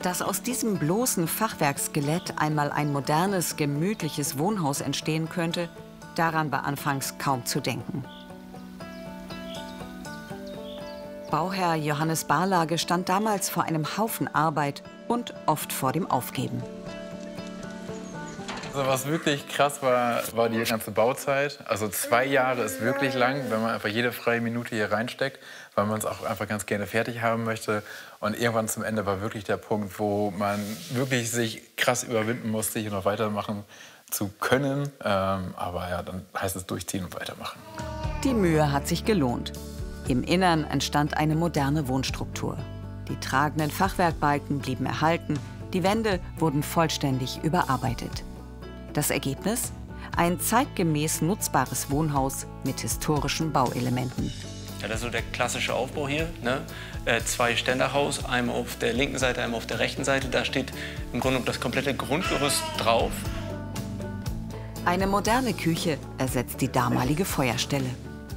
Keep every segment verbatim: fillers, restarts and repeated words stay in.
Dass aus diesem bloßen Fachwerkskelett einmal ein modernes, gemütliches Wohnhaus entstehen könnte, daran war anfangs kaum zu denken. Bauherr Johannes Barlage stand damals vor einem Haufen Arbeit und oft vor dem Aufgeben. Also was wirklich krass war, war die ganze Bauzeit. Also zwei Jahre ist wirklich lang, wenn man einfach jede freie Minute hier reinsteckt, weil man es auch einfach ganz gerne fertig haben möchte. Und irgendwann zum Ende war wirklich der Punkt, wo man wirklich sich krass überwinden musste, hier noch weitermachen zu können. Ähm, aber ja, dann heißt es durchziehen und weitermachen. Die Mühe hat sich gelohnt. Im Innern entstand eine moderne Wohnstruktur. Die tragenden Fachwerkbalken blieben erhalten, die Wände wurden vollständig überarbeitet. Das Ergebnis? Ein zeitgemäß nutzbares Wohnhaus mit historischen Bauelementen. Ja, das ist so der klassische Aufbau hier. Ne? Äh, zwei Ständerhaus, einmal auf der linken Seite, einmal auf der rechten Seite. Da steht im Grunde das komplette Grundgerüst drauf. Eine moderne Küche ersetzt die damalige Feuerstelle.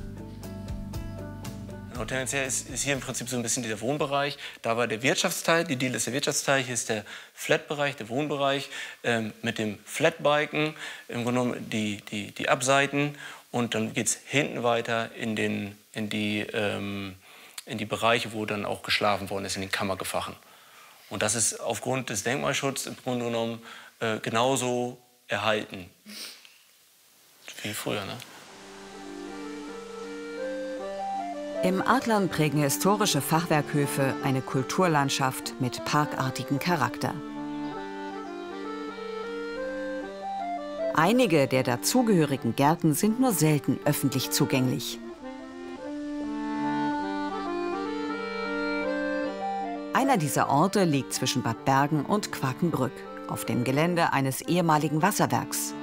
Und tendenziell ist, ist hier im Prinzip so ein bisschen dieser Wohnbereich. Da war der Wirtschaftsteil, die Diele ist der Wirtschaftsteil, hier ist der Flatbereich, der Wohnbereich ähm, mit dem Flatbalken, im Grunde genommen die, die, die Abseiten. Und dann geht es hinten weiter in, den, in, die, ähm, in die Bereiche, wo dann auch geschlafen worden ist, in den Kammergefachen. Und das ist aufgrund des Denkmalschutzes im Grunde genommen äh, genauso erhalten wie früher. Ne? Im Adlern prägen historische Fachwerkhöfe eine Kulturlandschaft mit parkartigem Charakter. Einige der dazugehörigen Gärten sind nur selten öffentlich zugänglich. Einer dieser Orte liegt zwischen Bad Bergen und Quakenbrück, auf dem Gelände eines ehemaligen Wasserwerks.